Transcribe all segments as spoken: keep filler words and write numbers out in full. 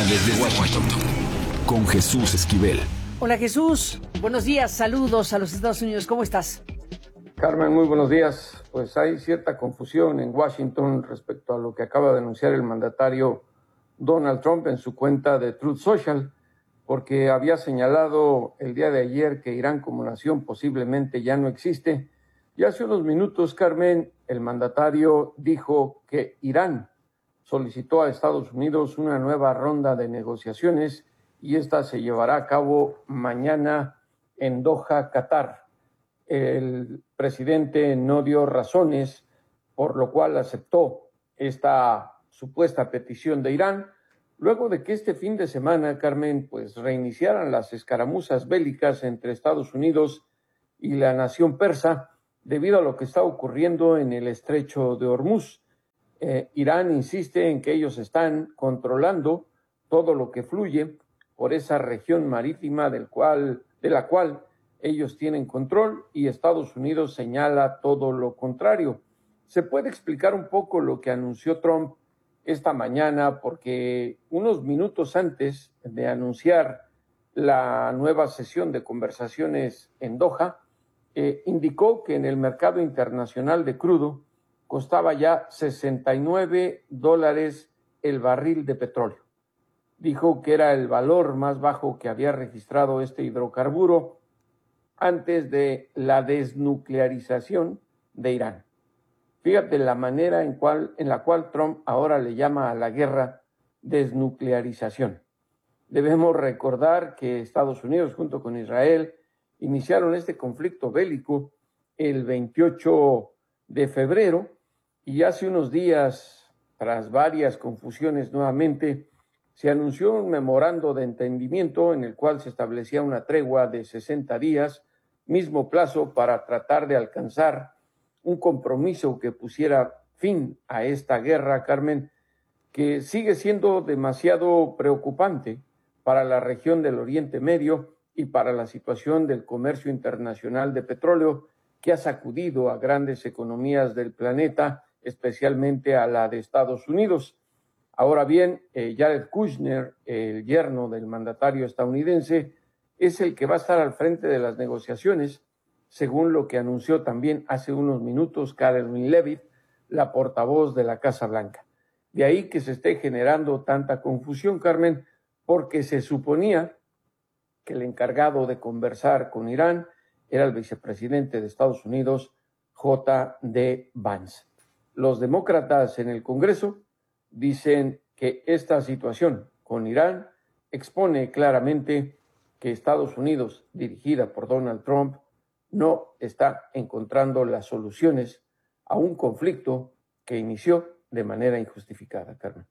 desde Washington, con Jesús Esquivel. Hola Jesús, buenos días, saludos a los Estados Unidos, ¿cómo estás? Carmen, muy buenos días. Pues hay cierta confusión en Washington respecto a lo que acaba de anunciar el mandatario Donald Trump en su cuenta de Truth Social, porque había señalado el día de ayer que Irán como nación posiblemente ya no existe. Y hace unos minutos, Carmen, el mandatario dijo que Irán solicitó a Estados Unidos una nueva ronda de negociaciones y esta se llevará a cabo mañana en Doha, Qatar. El presidente no dio razones, por lo cual aceptó esta supuesta petición de Irán, luego de que este fin de semana, Carmen, pues reiniciaran las escaramuzas bélicas entre Estados Unidos y la nación persa debido a lo que está ocurriendo en el estrecho de Hormuz. Eh, Irán insiste en que ellos están controlando todo lo que fluye por esa región marítima del cual, de la cual ellos tienen control, y Estados Unidos señala todo lo contrario. ¿Se puede explicar un poco lo que anunció Trump esta mañana? Porque unos minutos antes de anunciar la nueva sesión de conversaciones en Doha, eh, indicó que en el mercado internacional de crudo costaba ya sesenta y nueve dólares el barril de petróleo. Dijo que era el valor más bajo que había registrado este hidrocarburo antes de la desnuclearización de Irán. Fíjate la manera en, cual, en la cual Trump ahora le llama a la guerra desnuclearización. Debemos recordar que Estados Unidos junto con Israel iniciaron este conflicto bélico el veintiocho de febrero y hace unos días, tras varias confusiones nuevamente, se anunció un memorando de entendimiento en el cual se establecía una tregua de sesenta días, mismo plazo para tratar de alcanzar un compromiso que pusiera fin a esta guerra, Carmen, que sigue siendo demasiado preocupante para la región del Oriente Medio y para la situación del comercio internacional de petróleo que ha sacudido a grandes economías del planeta, especialmente a la de Estados Unidos. Ahora bien, eh, Jared Kushner, el yerno del mandatario estadounidense, es el que va a estar al frente de las negociaciones, según lo que anunció también hace unos minutos Karoline Leavitt, la portavoz de la Casa Blanca. De ahí que se esté generando tanta confusión, Carmen, porque se suponía que el encargado de conversar con Irán era el vicepresidente de Estados Unidos, J D Vance. Los demócratas en el Congreso dicen que esta situación con Irán expone claramente que Estados Unidos, dirigida por Donald Trump, no está encontrando las soluciones a un conflicto que inició de manera injustificada, Carmen.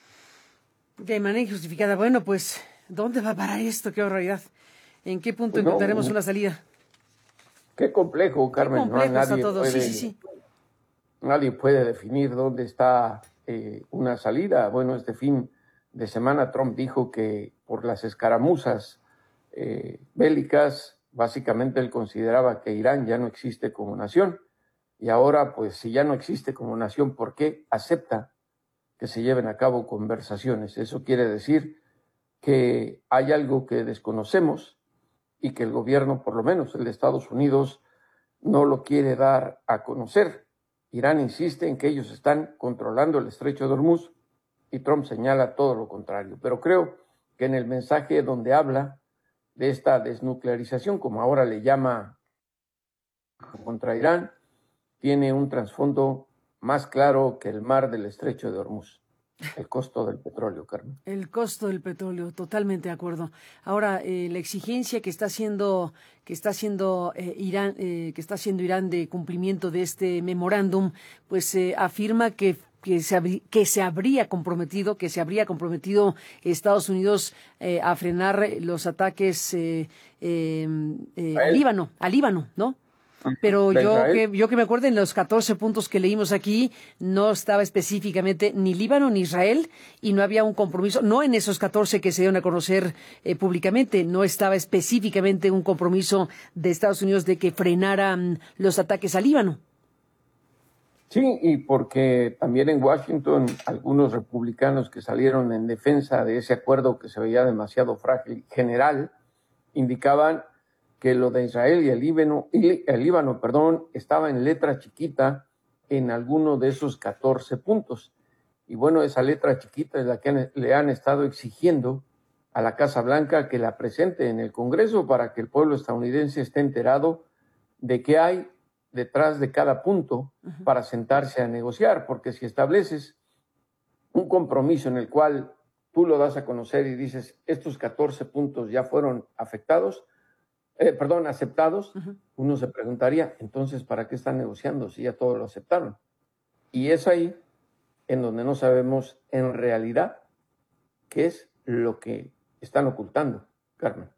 De manera injustificada. Bueno, pues, ¿dónde va a parar esto? ¡Qué barbaridad! ¿En qué punto Pues encontraremos no, una salida? Qué complejo, Carmen. Qué complejo no, está nadie todo. Puede, Sí, sí, sí. Nadie puede definir dónde está eh, una salida. Bueno, este fin de semana Trump dijo que por las escaramuzas eh, bélicas, básicamente él consideraba que Irán ya no existe como nación. Y ahora, pues, si ya no existe como nación, ¿por qué acepta que se lleven a cabo conversaciones? Eso quiere decir que hay algo que desconocemos y que el gobierno, por lo menos el de Estados Unidos, no lo quiere dar a conocer. Irán insiste en que ellos están controlando el estrecho de Hormuz y Trump señala todo lo contrario. Pero creo que en el mensaje donde habla de esta desnuclearización, como ahora le llama contra Irán, tiene un trasfondo más claro que el mar del estrecho de Hormuz. El costo del petróleo, Carmen. El costo del petróleo, totalmente de acuerdo. Ahora, eh, la exigencia que está haciendo, que está haciendo eh, Irán, eh, que está haciendo Irán de cumplimiento de este memorándum, pues eh, afirma que que se, habrí, que se habría comprometido, que se habría comprometido Estados Unidos eh, a frenar los ataques eh, eh, eh, al Líbano, al Líbano, ¿no? Pero yo que, yo que me acuerdo, en los catorce puntos que leímos aquí, no estaba específicamente ni Líbano ni Israel, y no había un compromiso, no en esos catorce que se dieron a conocer eh, públicamente, no estaba específicamente un compromiso de Estados Unidos de que frenaran los ataques a Líbano. Sí, y porque también en Washington algunos republicanos que salieron en defensa de ese acuerdo que se veía demasiado frágil, general, indicaban que lo de Israel y el Líbano, y el Líbano, perdón, estaba en letra chiquita en alguno de esos catorce puntos. Y bueno, esa letra chiquita es la que le han estado exigiendo a la Casa Blanca que la presente en el Congreso para que el pueblo estadounidense esté enterado de qué hay detrás de cada punto uh-huh. para sentarse a negociar, porque si estableces un compromiso en el cual tú lo das a conocer y dices, estos catorce puntos ya fueron afectados, eh, perdón, aceptados, uh-huh. uno se preguntaría, entonces, ¿para qué están negociando si ya todos lo aceptaron? Y es ahí en donde no sabemos en realidad qué es lo que están ocultando, Carmen.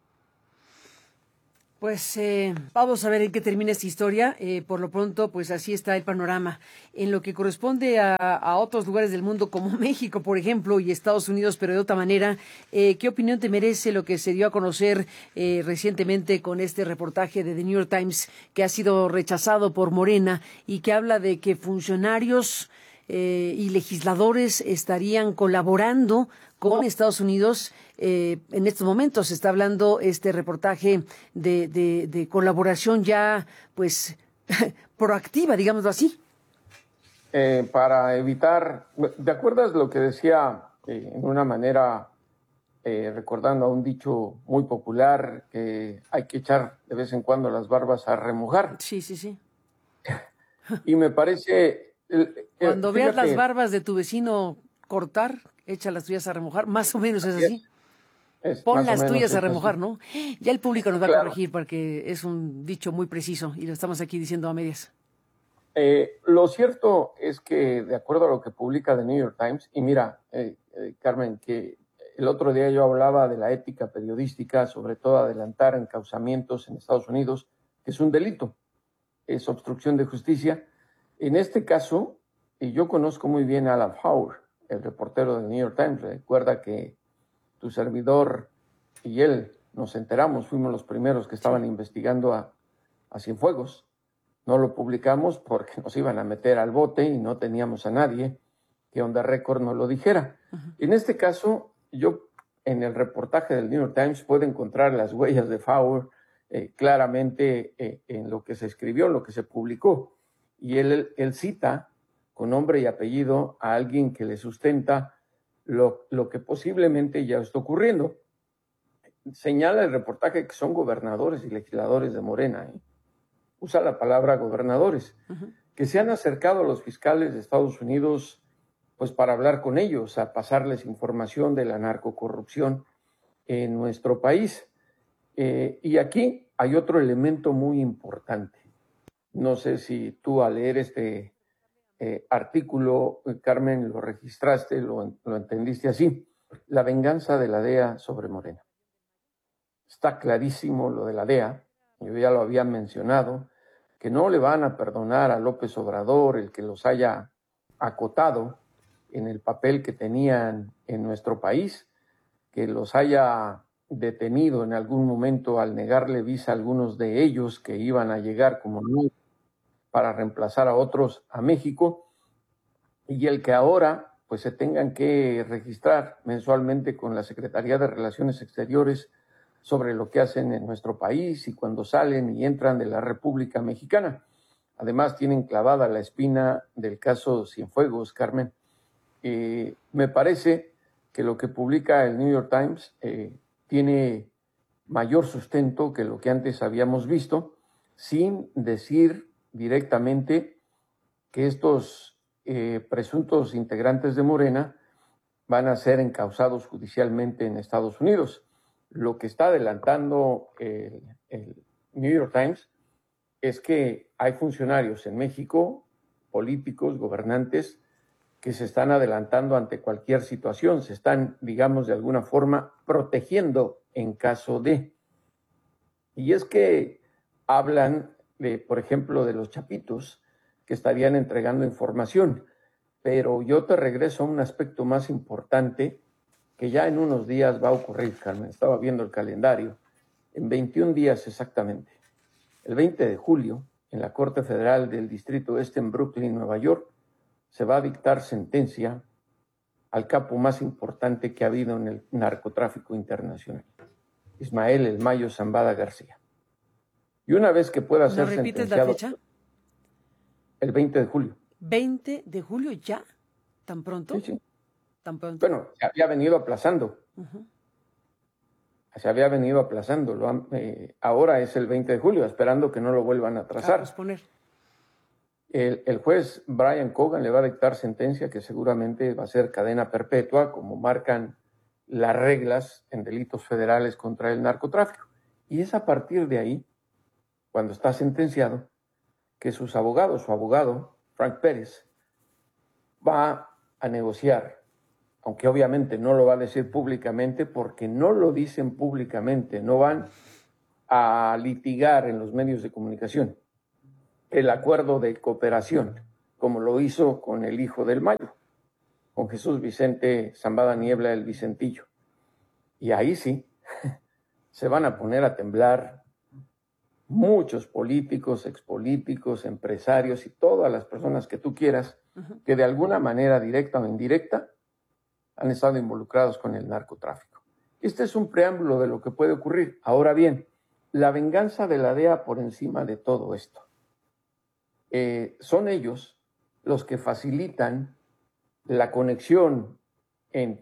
Pues eh, vamos a ver en qué termina esta historia. Eh, por lo pronto, pues así está el panorama. En lo que corresponde a, a otros lugares del mundo, como México, por ejemplo, y Estados Unidos, pero de otra manera, eh, ¿qué opinión te merece lo que se dio a conocer eh, recientemente con este reportaje de The New York Times, que ha sido rechazado por Morena y que habla de que funcionarios eh, y legisladores estarían colaborando con Estados Unidos? Eh, en estos momentos se está hablando este reportaje de, de, de colaboración ya, pues, proactiva, digámoslo así. Eh, para evitar, ¿te acuerdas lo que decía eh, en una manera, eh, recordando a un dicho muy popular, que hay que echar de vez en cuando las barbas a remojar? Sí, sí, sí. Y me parece... Eh, Cuando fíjate, veas las barbas de tu vecino cortar, echa las tuyas a remojar, más o menos es así. Es Pon las tuyas a remojar, ¿no? Ya el público nos va claro. a corregir porque es un dicho muy preciso y lo estamos aquí diciendo a medias. Eh, lo cierto es que, de acuerdo a lo que publica The New York Times, y mira, eh, eh, Carmen, que el otro día yo hablaba de la ética periodística, sobre todo adelantar encauzamientos en Estados Unidos, que es un delito, es obstrucción de justicia. En este caso, y yo conozco muy bien a Alan Fauer, el reportero del New York Times. Recuerda que tu servidor y él nos enteramos, fuimos los primeros que estaban investigando a, a Cienfuegos. No lo publicamos porque nos iban a meter al bote y no teníamos a nadie que On The Record nos lo dijera. Uh-huh. En este caso, yo en el reportaje del New York Times puedo encontrar las huellas de Fauer eh, claramente eh, en lo que se escribió, en lo que se publicó. Y él, él, él cita con nombre y apellido a alguien que le sustenta lo, lo que posiblemente ya está ocurriendo. Señala el reportaje que son gobernadores y legisladores de Morena, ¿eh? Usa la palabra gobernadores, uh-huh. que se han acercado a los fiscales de Estados Unidos pues para hablar con ellos, a pasarles información de la narcocorrupción en nuestro país. Eh, y aquí hay otro elemento muy importante. No sé si tú al leer este eh, artículo, Carmen, lo registraste, lo, lo entendiste así. La venganza de la D E A sobre Morena. Está clarísimo lo de la D E A, yo ya lo había mencionado, que no le van a perdonar a López Obrador el que los haya acotado en el papel que tenían en nuestro país, que los haya detenido en algún momento al negarle visa a algunos de ellos que iban a llegar como no para reemplazar a otros a México, y el que ahora pues se tengan que registrar mensualmente con la Secretaría de Relaciones Exteriores sobre lo que hacen en nuestro país y cuando salen y entran de la República Mexicana. Además tienen clavada la espina del caso Cienfuegos, Carmen. Eh, me parece que lo que publica el New York Times eh, tiene mayor sustento que lo que antes habíamos visto, sin decir directamente que estos eh, presuntos integrantes de Morena van a ser encausados judicialmente en Estados Unidos. Lo que está adelantando el, el New York Times es que hay funcionarios en México, políticos, gobernantes, que se están adelantando ante cualquier situación, se están, digamos, de alguna forma protegiendo en caso de. Y es que hablan, de, por ejemplo, de los chapitos que estarían entregando información, pero yo te regreso a un aspecto más importante que ya en unos días va a ocurrir, Carmen. Estaba viendo el calendario, en veintiún días exactamente, el veinte de julio, en la Corte Federal del Distrito Este en Brooklyn, Nueva York, se va a dictar sentencia al capo más importante que ha habido en el narcotráfico internacional, Ismael El Mayo Zambada García. Y una vez que pueda ser ¿No repites la sentenciado, fecha? el veinte de julio. ¿veinte de julio ya? ¿Tan pronto? Sí, sí. ¿Tan pronto? Bueno, se había venido aplazando. Uh-huh. Se había venido aplazando. Lo han, eh, ahora es el veinte de julio, esperando que no lo vuelvan a atrasar. A posponer. El, el juez Brian Cogan le va a dictar sentencia que seguramente va a ser cadena perpetua, como marcan las reglas en delitos federales contra el narcotráfico. Y es a partir de ahí, cuando está sentenciado, que sus abogados, su abogado, Frank Pérez, va a negociar, aunque obviamente no lo va a decir públicamente, porque no lo dicen públicamente, no van a litigar en los medios de comunicación el acuerdo de cooperación, como lo hizo con el hijo del Mayo, con Jesús Vicente Zambada Niebla el Vicentillo. Y ahí sí, se van a poner a temblar muchos políticos, expolíticos, empresarios y todas las personas que tú quieras, uh-huh, que de alguna manera, directa o indirecta, han estado involucrados con el narcotráfico. Este es un preámbulo de lo que puede ocurrir. Ahora bien, la venganza de la D E A por encima de todo esto. Eh, son ellos los que facilitan la conexión entre